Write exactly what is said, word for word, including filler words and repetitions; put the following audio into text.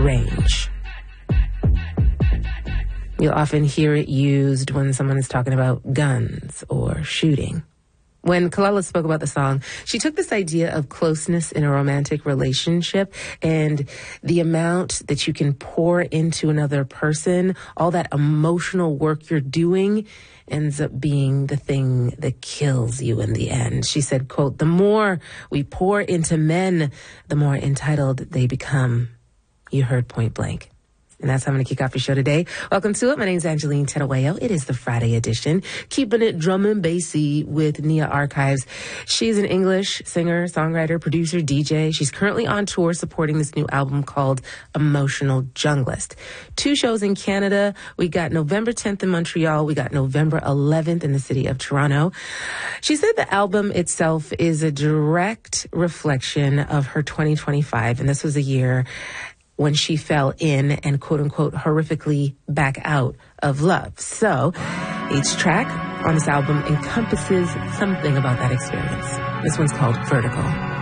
range. You'll often hear it used when someone is talking about guns or shooting. When Kelela spoke about the song, she took this idea of closeness in a romantic relationship and the amount that you can pour into another person, all that emotional work you're doing ends up being the thing that kills you in the end. She said, quote, "The more we pour into men, the more entitled they become." You heard point blank. And that's how I'm going to kick off your show today. Welcome to it. My name is Angeline Teraweo. It is the Friday edition. Keeping it drum and bassy with Nia Archives. She's an English singer, songwriter, producer, D J. She's currently on tour supporting this new album called Emotional Junglist. Two shows in Canada. We got November tenth in Montreal. We got November eleventh in the city of Toronto. She said the album itself is a direct reflection of her twenty twenty-five. And this was a year when she fell in and quote-unquote horrifically back out of love. So each track on this album encompasses something about that experience. This one's called Vertical.